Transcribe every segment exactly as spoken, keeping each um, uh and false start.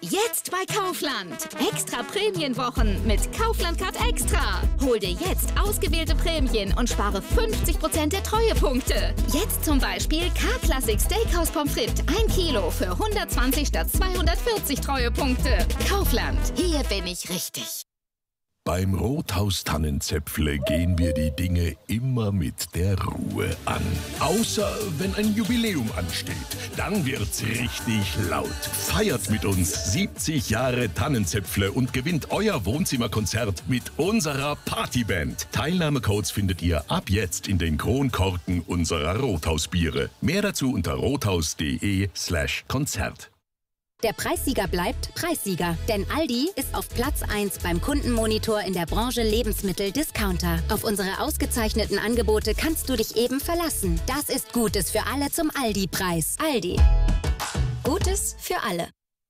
Jetzt bei Kaufland. Extra Prämienwochen mit Kaufland Card Extra. Hol dir jetzt ausgewählte Prämien und spare fünfzig Prozent der Treuepunkte. Jetzt zum Beispiel K-Classic Steakhouse Pommes frites ein Kilo für hundertzwanzig statt zweihundertvierzig Treuepunkte. Kaufland, hier bin ich richtig. Beim Rothaus Tannenzäpfle gehen wir die Dinge immer mit der Ruhe an. Außer wenn ein Jubiläum ansteht. Dann wird's richtig laut. Feiert mit uns siebzig Jahre Tannenzäpfle und gewinnt euer Wohnzimmerkonzert mit unserer Partyband. Teilnahmecodes findet ihr ab jetzt in den Kronkorken unserer Rothausbiere. Mehr dazu unter rothaus.de slash Konzert. Der Preissieger bleibt Preissieger, denn Aldi ist auf Platz eins beim Kundenmonitor in der Branche Lebensmittel-Discounter. Auf unsere ausgezeichneten Angebote kannst du dich eben verlassen. Das ist Gutes für alle zum Aldi-Preis. Aldi. Gutes für alle.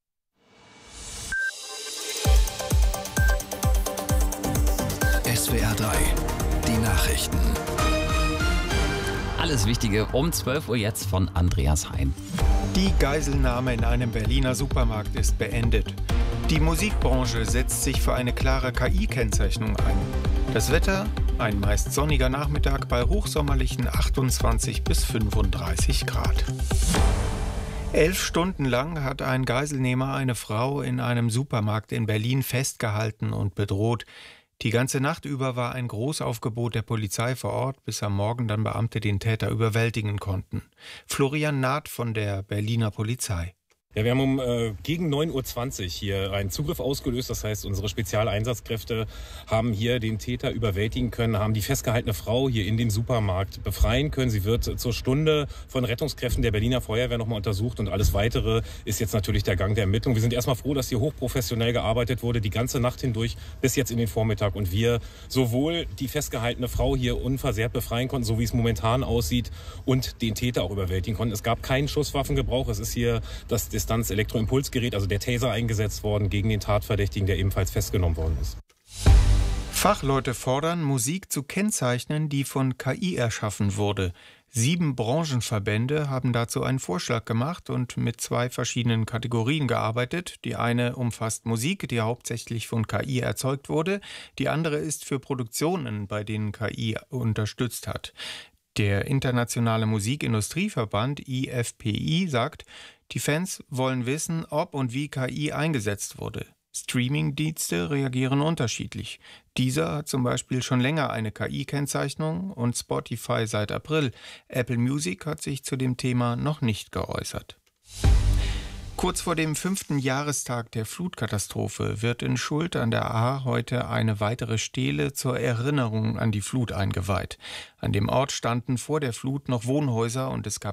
S W R drei, die Nachrichten. Alles Wichtige um zwölf Uhr jetzt von Andreas Hein. Die Geiselnahme in einem Berliner Supermarkt ist beendet. Die Musikbranche setzt sich für eine klare K I-Kennzeichnung ein. Das Wetter? Ein meist sonniger Nachmittag bei hochsommerlichen achtundzwanzig bis fünfunddreißig Grad. Elf Stunden lang hat ein Geiselnehmer eine Frau in einem Supermarkt in Berlin festgehalten und bedroht. Die ganze Nacht über war ein Großaufgebot der Polizei vor Ort, bis am Morgen dann Beamte den Täter überwältigen konnten. Florian Naht von der Berliner Polizei. Ja, wir haben um äh, gegen neun Uhr zwanzig hier einen Zugriff ausgelöst. Das heißt, unsere Spezialeinsatzkräfte haben hier den Täter überwältigen können, haben die festgehaltene Frau hier in dem Supermarkt befreien können. Sie wird zur Stunde von Rettungskräften der Berliner Feuerwehr nochmal untersucht und alles Weitere ist jetzt natürlich der Gang der Ermittlung. Wir sind erstmal froh, dass hier hochprofessionell gearbeitet wurde, die ganze Nacht hindurch bis jetzt in den Vormittag und wir sowohl die festgehaltene Frau hier unversehrt befreien konnten, so wie es momentan aussieht, und den Täter auch überwältigen konnten. Es gab keinen Schusswaffengebrauch. Es ist hier das Distanz-Elektroimpulsgerät, also der Taser, eingesetzt worden gegen den Tatverdächtigen, der ebenfalls festgenommen worden ist. Fachleute fordern, Musik zu kennzeichnen, die von K I erschaffen wurde. Sieben Branchenverbände haben dazu einen Vorschlag gemacht und mit zwei verschiedenen Kategorien gearbeitet. Die eine umfasst Musik, die hauptsächlich von K I erzeugt wurde. Die andere ist für Produktionen, bei denen K I unterstützt hat. Der Internationale Musikindustrieverband I F P I sagt, die Fans wollen wissen, ob und wie K I eingesetzt wurde. Streaming-Dienste reagieren unterschiedlich. Dieser hat zum Beispiel schon länger eine K I-Kennzeichnung und Spotify seit April. Apple Music hat sich zu dem Thema noch nicht geäußert. Kurz vor dem fünften Jahrestag der Flutkatastrophe wird in Schuld an der Ahr heute eine weitere Stele zur Erinnerung an die Flut eingeweiht. An dem Ort standen vor der Flut noch Wohnhäuser und es gab